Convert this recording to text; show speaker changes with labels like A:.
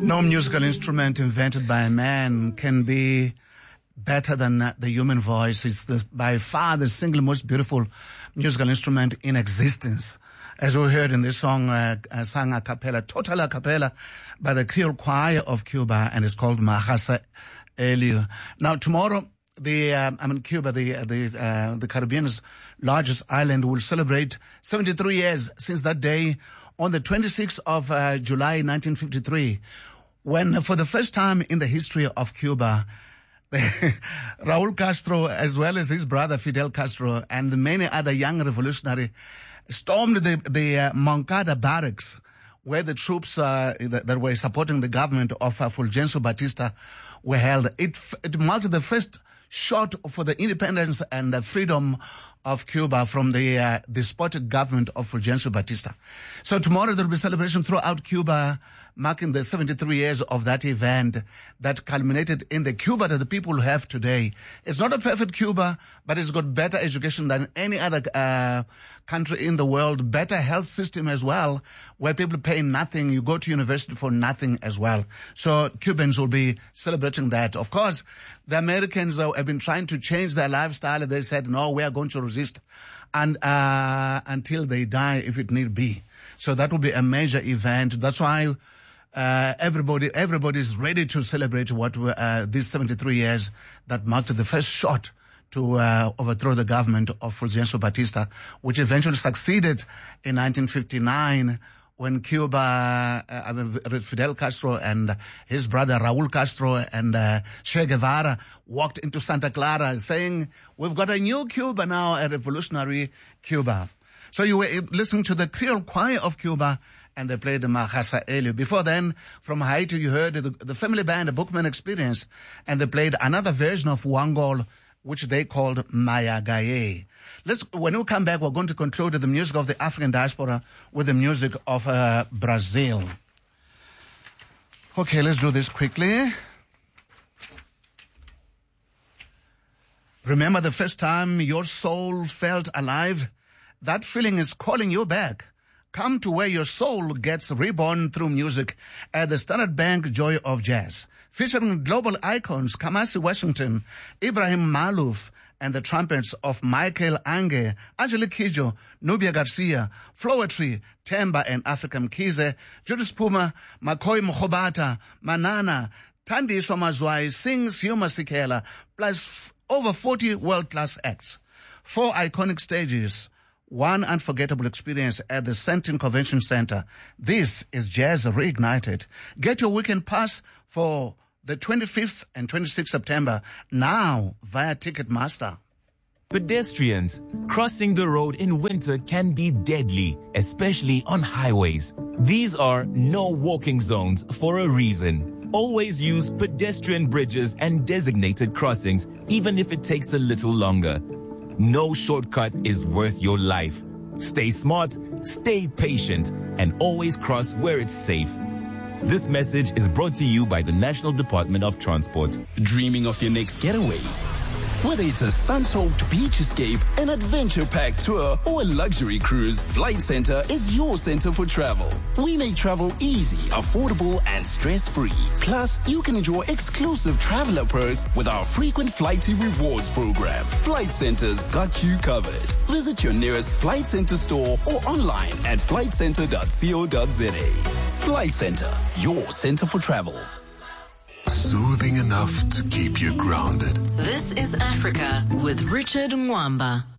A: No musical instrument invented by a man can be better than the human voice. It's by far the single most beautiful musical instrument in existence. As we heard in this song, sung a cappella, total a cappella, by the Creole Choir of Cuba, and it's called Mahasa Elio. Now, tomorrow, Cuba, the Caribbean's largest island, will celebrate 73 years since that day on the 26th of July 1953, when for the first time in the history of Cuba, Raul Castro, as well as his brother Fidel Castro and many other young revolutionaries, stormed the Moncada barracks, where the troops that were supporting the government of Fulgencio Batista were held. It marked the first shot for the independence and the freedom of Cuba from the despotic government of Fulgencio Batista. So tomorrow there will be celebration throughout Cuba, marking the 73 years of that event that culminated in the Cuba that the people have today. It's not a perfect Cuba, but it's got better education than any other country in the world, better health system as well, where people pay nothing. You go to university for nothing as well. So Cubans will be celebrating that. Of course, the Americans have been trying to change their lifestyle. They said, no, we are going to resist and until they die, if it need be. So that will be a major event. That's why everybody is ready to celebrate what these 73 years that marked the first shot to overthrow the government of Fulgencio Batista, which eventually succeeded in 1959 when Cuba, Fidel Castro and his brother Raul Castro and Che Guevara walked into Santa Clara saying, we've got a new Cuba now, a revolutionary Cuba. So you were listening to the Creole Choir of Cuba, and they played the Mahasa Elio. Before then, from Haiti, you heard the family band, the Bookman Experience, and they played another version of Wangol, which they called Maya Gaye. When we come back, we're going to conclude the music of the African diaspora with the music of Brazil. Okay, let's do this quickly. Remember the first time your soul felt alive? That feeling is calling you back. Come to where your soul gets reborn through music at the Standard Bank Joy of Jazz, featuring global icons Kamasi Washington, Ibrahim Malouf, and the trumpets of Michael Ange, Angelique Kidjo, Nubia Garcia, Flowetry, Temba and Africa Mkize, Judith Puma, Makoy Mkhobata, Manana, Tandi Somazwai, Sings Huma Sikela, plus over 40 world-class acts. 4 iconic stages, one unforgettable experience at the Sentin Convention Center. This is Jazz Reignited. Get your weekend pass for the 25th and 26th September now via Ticketmaster.
B: Pedestrians, crossing the road in winter can be deadly, especially on highways. These are no walking zones for a reason. Always use pedestrian bridges and designated crossings, even if it takes a little longer. No shortcut is worth your life. Stay smart, stay patient, and always cross where it's safe. This message is brought to you by the National Department of Transport.
C: Dreaming of your next getaway? Whether it's a sun-soaked beach escape, an adventure-packed tour, or a luxury cruise, Flight Center is your center for travel. We make travel easy, affordable, and stress-free. Plus, you can enjoy exclusive traveler perks with our frequent Flighty Rewards program. Flight Center's got you covered. Visit your nearest Flight Center store or online at flightcenter.co.za. Flight Center, your center for travel.
D: Soothing enough to keep you grounded.
E: This is Africa with Richard Mwamba.